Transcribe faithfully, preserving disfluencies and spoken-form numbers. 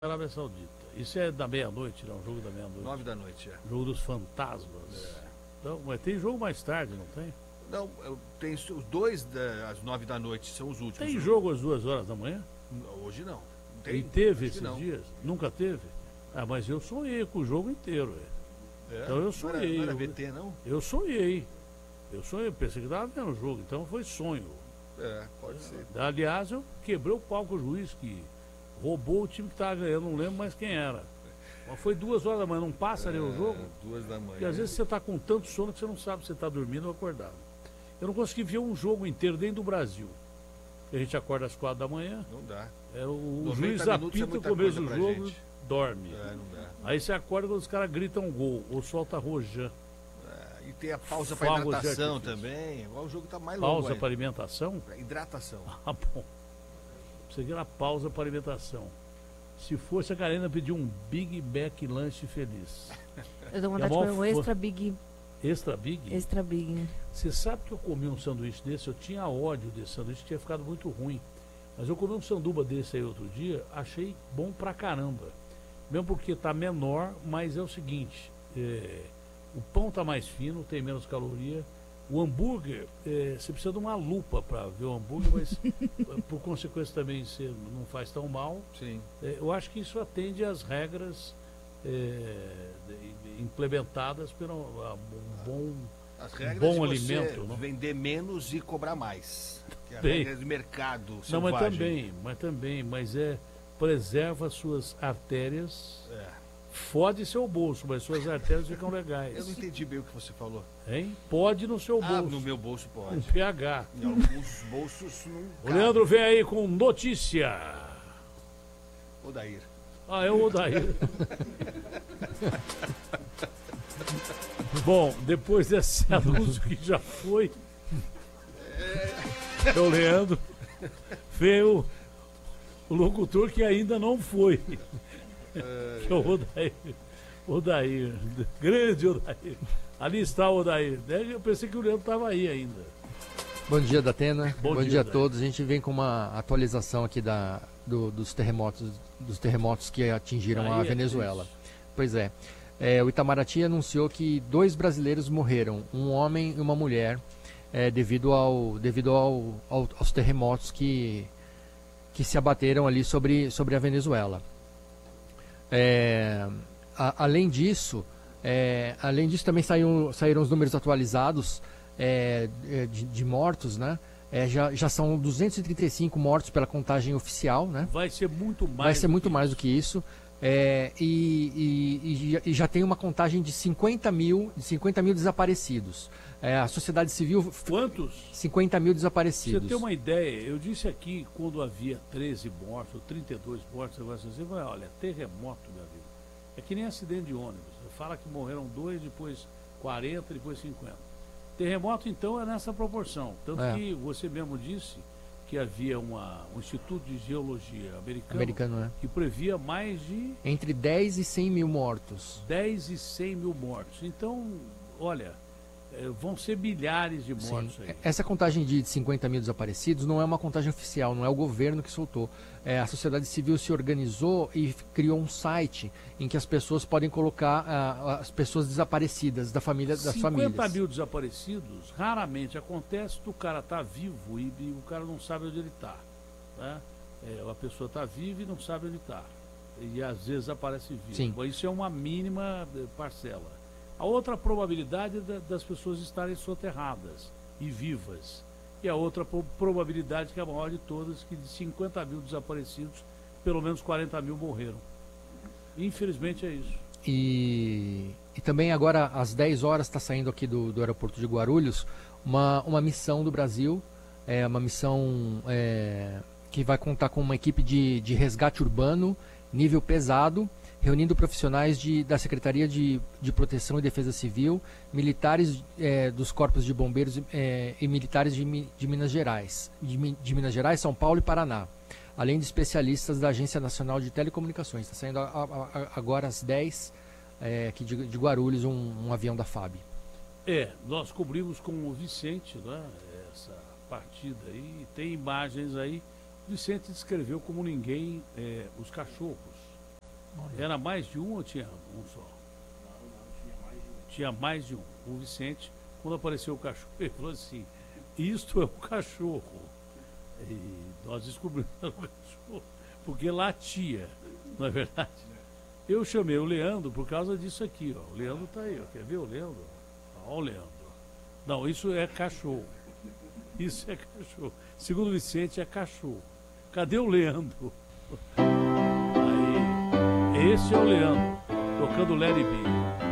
Arábia Saudita. Isso é da meia-noite, não? Um jogo da meia-noite. Nove da noite, é. Jogo dos fantasmas. É. Então, mas tem jogo mais tarde, não tem? Não, eu- tem os dois da- às nove da noite, são os últimos. Tem jogo às duas horas da manhã? Hoje não. Não E tem? teve Acho que esses não. dias? Nunca teve? Ah, mas eu sonhei com o jogo inteiro. é. É? Então eu Não era, sonhei. não era eu- V T, não? Eu sonhei. Eu sonhei, pensei que estava vendo o jogo, então foi sonho. É, pode ser. Aliás, eu quebrei o pau com o juiz que roubou o time que estava ganhando, não lembro mais quem era. Mas foi duas horas da manhã, não passa ali o jogo? É, duas da manhã. Porque às vezes você está com tanto sono que você não sabe se você está dormindo ou acordado. Eu não consegui ver um jogo inteiro dentro do Brasil. A gente acorda às quatro da manhã, Não dá. é, o, o noventa juiz minutos é apita o muita começo coisa do pra jogo, gente. dorme. É, não dá. Aí você acorda quando os caras gritam gol, ou solta rojan. É, e tem a pausa para Fogos de hidratação artifício. também. Agora o jogo tá mais longo. Pausa ainda. para alimentação? Pra hidratação. Ah, bom. Você quer pausa para alimentação. Se fosse a Karina pedir um Big Mac lanche feliz. Eu dou E a vontade de maior comer um fo- extra big, Extra Big? extra big, né? Você sabe que eu comi um sanduíche desse, eu tinha ódio desse sanduíche, tinha ficado muito ruim. Mas eu comi um sanduba desse aí outro dia, achei bom pra caramba. Mesmo porque tá menor, mas é o seguinte, é, o pão tá mais fino, tem menos caloria. O hambúrguer, é, você precisa de uma lupa para ver o hambúrguer, mas por consequência também você não faz tão mal. Sim. É, eu acho que isso atende às regras é, de- implementadas pelo a, um bom. As regras bom de você alimento, não? vender menos e cobrar mais. Que é a Bem. regra do mercado Não, selvagem. mas também, mas também, mas é preserva suas artérias, É. fode seu bolso, mas suas artérias ficam Eu legais. não entendi bem o que você falou. Hein? Pode no seu Ah, bolso. no meu bolso Com pode. pH. Em alguns bolsos não O cabe. Leandro vem aí com notícia. Ô, Dair. Ah, é o Odair. Bom, depois desse anúncio que já foi, é o Leandro, veio o locutor que ainda não foi, que é o Odair. Odair, grande Odair. Ali está o Odair. Eu pensei que o Leandro estava aí ainda. Bom dia, Datena. Bom Bom, dia, dia, a Daí. todos. A gente vem com uma atualização aqui da, do- dos terremotos, dos terremotos que atingiram Aí a é Venezuela. triste. Pois é. É, o Itamaraty anunciou que dois brasileiros morreram, um homem e uma mulher, é, devido, ao, devido ao, ao- aos terremotos que, que se abateram ali sobre, sobre a Venezuela. É, a- além disso, é, além disso também saiu, saíram os números atualizados é, é, de, de mortos, né? É, já, já são duzentos e trinta e cinco mortos pela contagem oficial, né? Vai ser muito mais. Vai ser do muito que mais isso. do que isso. É, e, e- e já- e já tem uma contagem de cinquenta mil, de cinquenta mil desaparecidos. É, a sociedade civil, Quantos? cinquenta mil Você desaparecidos. tem uma ideia, eu disse aqui quando havia treze mortos, ou trinta e dois mortos, você vai dizer, olha, terremoto, meu amigo. É que nem acidente de ônibus. Fala que morreram dois, depois quarenta, depois cinquenta. Terremoto, então, é nessa proporção. Tanto É. que você mesmo disse que havia uma, um Instituto de Geologia americano, Americano, né? que previa mais de Entre dez e cem mil mortos. dez e cem mil mortos. Então, olha, eh, vão ser milhares de mortos Sim. aí. Essa contagem de cinquenta mil desaparecidos não é uma contagem oficial, não é o governo que soltou. É, a sociedade civil se organizou e criou um site em que as pessoas podem colocar ah, as pessoas desaparecidas da família, das cinquenta famílias. mil desaparecidos, raramente acontece do cara estar vivo e, e o cara não sabe onde ele está. Né? É, a pessoa está viva e não sabe onde está. E às vezes aparece vivo. Sim. Mas isso é uma mínima eh, parcela. A outra probabilidade é da- das pessoas estarem soterradas e vivas. E a outra pro- probabilidade, que é a maior de todas, que de cinquenta mil desaparecidos, pelo menos quarenta mil morreram. Infelizmente é isso. E, e também agora às dez horas está saindo aqui do, do aeroporto de Guarulhos uma, uma missão do Brasil, é uma missão é, que vai contar com uma equipe de, de resgate urbano, nível pesado, reunindo profissionais de, da Secretaria de, de Proteção e Defesa Civil, militares é, dos corpos de bombeiros é, e militares de, Mi- de Minas Gerais, de, Mi- de Minas Gerais, São Paulo e Paraná, além de especialistas da Agência Nacional de Telecomunicações. Está saindo a- a- a- agora às dez, é, aqui de, de Guarulhos, um, um avião da F A B. É, nós cobrimos com o Vicente, né, essa partida aí, tem imagens aí. Vicente descreveu como ninguém é, os cachorros. Era mais de um ou tinha um só? Tinha mais de um. O Vicente, quando apareceu o cachorro, ele falou assim, isto é um cachorro. E nós descobrimos que era um cachorro, porque latia, não é verdade? Eu chamei o Leandro por causa disso aqui, ó. O Leandro tá aí, ó. Quer ver o Leandro? Ó, o Leandro. Não, isso é cachorro. Isso é cachorro. Segundo o Vicente, é cachorro. Cadê o Leandro? Aí, esse é o Leandro, tocando Larry B.